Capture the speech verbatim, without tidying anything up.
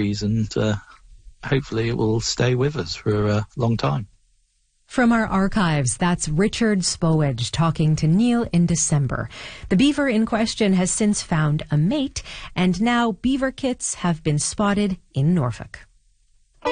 species, and uh, hopefully it will stay with us for a long time. From our archives, that's Richard Spowage talking to Neil in December. The beaver in question has since found a mate, and now beaver kits have been spotted in Norfolk.